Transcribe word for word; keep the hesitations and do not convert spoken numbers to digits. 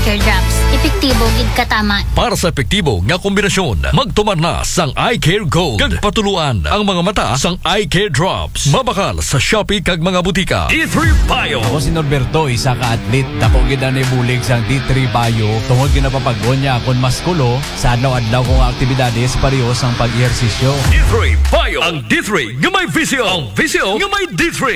care drops. Epektibo gid katama. Para sa epektibo nga kombinasyon, magtuman na sang Eye Care Gold. Kag patuluan ang mga mata sang Eye Care Drops. Mabakal sa Shopee kag mga butika. D three Bio. Ako si Norberto, isa ka atlet. Dako gid na ibulig sang D three Bio. Tungod ginapapagon niya akong maskulo sa adlaw-adlaw kong aktibidades parehas ang pag-ehersisyo. D three Bio. Ang D three nga may visyo. Ang visyo nga may D three.